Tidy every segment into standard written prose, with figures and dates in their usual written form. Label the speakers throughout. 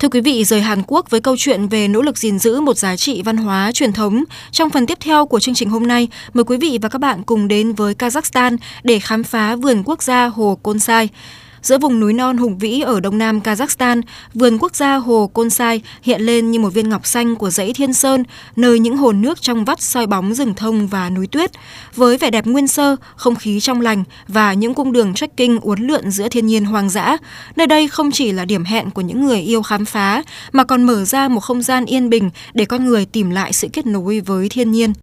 Speaker 1: Thưa quý vị, rời Hàn Quốc với câu chuyện về nỗ lực gìn giữ một giá trị văn hóa truyền thống. Trong phần tiếp theo của chương trình hôm nay, mời quý vị và các bạn cùng đến với Kazakhstan để khám phá vườn quốc gia Hồ Konsai. Giữa vùng núi non hùng vĩ ở đông nam Kazakhstan, vườn quốc gia Hồ Konsai hiện lên như một viên ngọc xanh của dãy Thiên Sơn, nơi những hồ nước trong vắt soi bóng rừng thông và núi tuyết. Với vẻ đẹp nguyên sơ, không khí trong lành và những cung đường trekking uốn lượn giữa thiên nhiên hoang dã, nơi đây không chỉ là điểm hẹn của những người yêu khám phá, mà còn mở ra một không gian yên bình để con người tìm lại sự kết nối với thiên nhiên.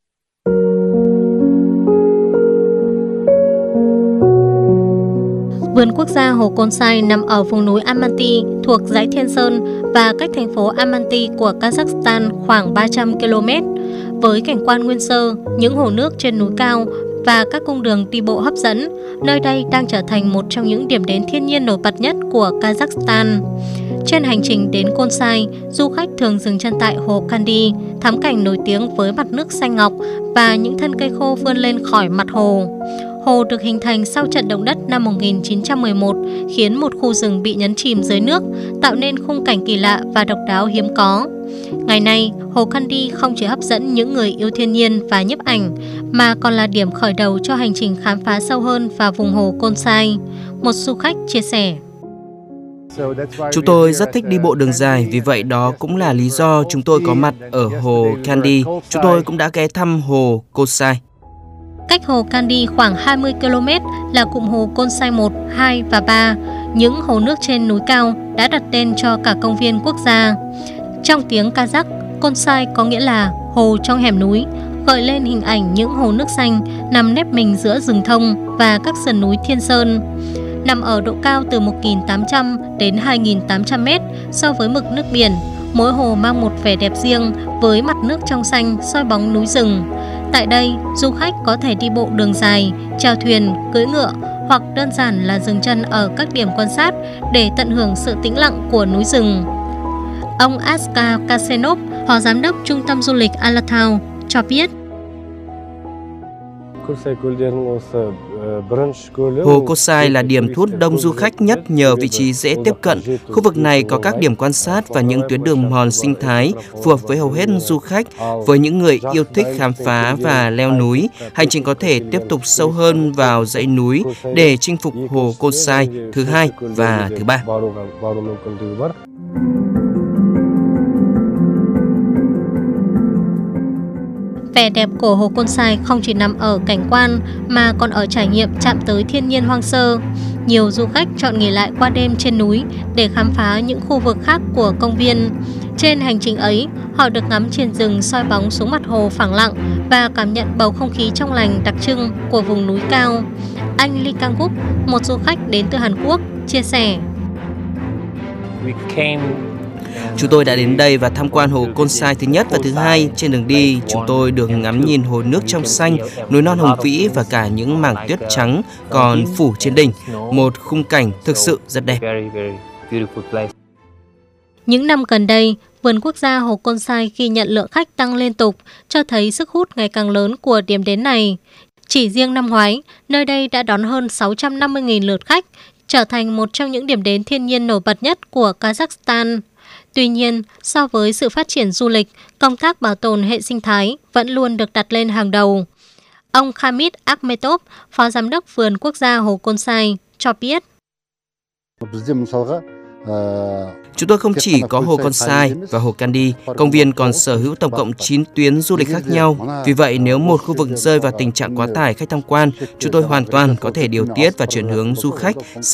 Speaker 2: Vườn quốc gia Hồ Konsai nằm ở vùng núi Almaty thuộc dãy Thiên Sơn và cách thành phố Almaty của Kazakhstan khoảng 300 km. Với cảnh quan nguyên sơ, những hồ nước trên núi cao và các cung đường đi bộ hấp dẫn, nơi đây đang trở thành một trong những điểm đến thiên nhiên nổi bật nhất của Kazakhstan. Trên hành trình đến Konsai, du khách thường dừng chân tại hồ Kandy, thắng cảnh nổi tiếng với mặt nước xanh ngọc và những thân cây khô vươn lên khỏi mặt hồ. Hồ được hình thành sau trận động đất năm 1911, khiến một khu rừng bị nhấn chìm dưới nước, tạo nên khung cảnh kỳ lạ và độc đáo hiếm có. Ngày nay, hồ Kandy không chỉ hấp dẫn những người yêu thiên nhiên và nhiếp ảnh, mà còn là điểm khởi đầu cho hành trình khám phá sâu hơn vào vùng hồ Konsai. Một du khách chia sẻ.
Speaker 3: Chúng tôi rất thích đi bộ đường dài, vì vậy đó cũng là lý do chúng tôi có mặt ở hồ Kandy. Chúng tôi cũng đã ghé thăm hồ Konsai.
Speaker 2: Cách hồ Kandy khoảng 20 km là cụm hồ Konsai 1, 2 và 3. Những hồ nước trên núi cao đã đặt tên cho cả công viên quốc gia. Trong tiếng Kazakh, Konsai có nghĩa là hồ trong hẻm núi, gợi lên hình ảnh những hồ nước xanh nằm nép mình giữa rừng thông và các sườn núi Thiên Sơn. Nằm ở độ cao từ 1.800 đến 2.800 m so với mực nước biển, mỗi hồ mang một vẻ đẹp riêng với mặt nước trong xanh soi bóng núi rừng. Tại đây, du khách có thể đi bộ đường dài, chèo thuyền, cưỡi ngựa hoặc đơn giản là dừng chân ở các điểm quan sát để tận hưởng sự tĩnh lặng của núi rừng. Ông Askar Kasenov, Phó Giám đốc Trung tâm Du lịch Alatown, cho biết.
Speaker 3: Hồ Konsai là điểm thu hút đông du khách nhất nhờ vị trí dễ tiếp cận. Khu vực này có các điểm quan sát và những tuyến đường mòn sinh thái phù hợp với hầu hết du khách. Với những người yêu thích khám phá và leo núi, hành trình có thể tiếp tục sâu hơn vào dãy núi để chinh phục hồ Konsai thứ 2 và thứ 3.
Speaker 2: Vẻ đẹp của hồ Konsai không chỉ nằm ở cảnh quan mà còn ở trải nghiệm chạm tới thiên nhiên hoang sơ. Nhiều du khách chọn nghỉ lại qua đêm trên núi để khám phá những khu vực khác của công viên. Trên hành trình ấy, họ được ngắm triền rừng soi bóng xuống mặt hồ phẳng lặng và cảm nhận bầu không khí trong lành đặc trưng của vùng núi cao. Anh Lee Kang-guk, một du khách đến từ Hàn Quốc, chia sẻ.
Speaker 3: Chúng tôi đã đến đây và tham quan hồ Konsai thứ nhất và thứ 2. Trên đường đi, chúng tôi được ngắm nhìn hồ nước trong xanh, núi non hùng vĩ và cả những mảng tuyết trắng còn phủ trên đỉnh. Một khung cảnh thực sự rất đẹp.
Speaker 2: Những năm gần đây, vườn quốc gia Hồ Konsai ghi nhận lượng khách tăng liên tục, cho thấy sức hút ngày càng lớn của điểm đến này. Chỉ riêng năm ngoái, nơi đây đã đón hơn 650.000 lượt khách, trở thành một trong những điểm đến thiên nhiên nổi bật nhất của Kazakhstan. Tuy nhiên, so với sự phát triển du lịch, công tác bảo tồn hệ sinh thái vẫn luôn được đặt lên hàng đầu. Ông Khamid Akhmetov, Phó Giám đốc Vườn Quốc gia Hồ Konsai, cho biết.
Speaker 3: Chúng tôi không chỉ có hồ Konsai và hồ Kandy, công viên còn sở hữu tổng cộng 9 tuyến du lịch khác nhau. Vì vậy, nếu một khu vực rơi vào tình trạng quá tải khách tham quan, chúng tôi hoàn toàn có thể điều tiết và chuyển hướng du khách